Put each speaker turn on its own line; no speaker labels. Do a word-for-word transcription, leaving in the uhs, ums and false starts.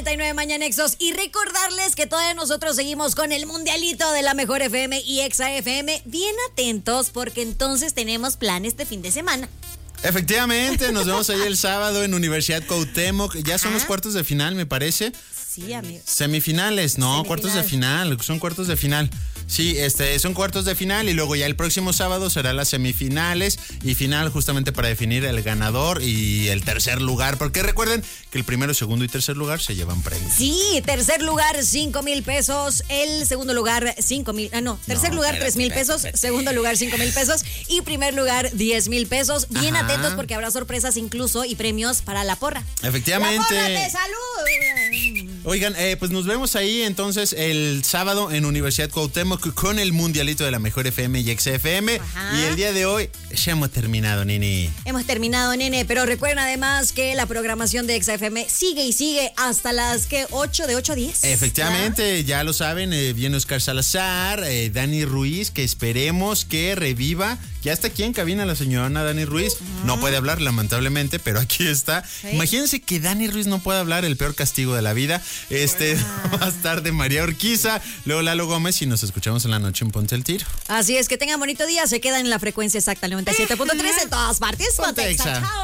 cuarenta y nueve Mañanexos. Y recordarles que todavía nosotros seguimos con el mundialito de la Mejor F M y Exa F M. Bien atentos porque entonces tenemos plan este fin de semana.
Efectivamente, nos vemos ahí el sábado en Universidad Cuauhtémoc. Ya son
Ajá.
los cuartos de final, me parece.
Sí, amigo.
Semifinales, no,
Semifinal.
cuartos de final, son cuartos de final. Sí, este, son cuartos de final y luego ya el próximo sábado será las semifinales y final justamente para definir el ganador y el tercer lugar. Porque recuerden que el primero, segundo y tercer lugar se llevan premios.
Sí, tercer lugar, cinco mil pesos. El segundo lugar, cinco mil. Ah, no, tercer
No,
lugar,
espérate,
tres mil
espérate,
pesos.
espérate.
Segundo lugar, cinco mil pesos. Y primer lugar, diez mil pesos. Bien
Ajá.
atentos porque habrá sorpresas incluso y premios para la porra.
Efectivamente.
¡La porra te salud!
Oigan, eh, pues nos vemos ahí entonces el sábado en Universidad Cuauhtémoc con el mundialito de la Mejor F M y Exa F M.
Ajá.
Y el día de hoy ya hemos terminado, Nini.
Hemos terminado, nene, pero recuerden además que la programación de Exa F M sigue y sigue hasta las que ocho, de ocho a diez.
Efectivamente, ya lo saben, eh, viene Oscar Salazar, eh, Dani Ruiz, que esperemos que reviva. Ya está aquí en cabina la señora Dani Ruiz. Uh-huh. No puede hablar, lamentablemente, pero aquí está. ¿Sí? Imagínense que Dani Ruiz no pueda hablar, el peor castigo de la vida. Este, uh-huh. Va a estar de María Urquiza, luego Lalo Gómez y nos escuchamos en la noche en Ponte el Tiro.
Así es, que tengan bonito día. Se quedan en la frecuencia exacta, el noventa y siete punto tres en todas partes.
Ponte Exa.
Chao.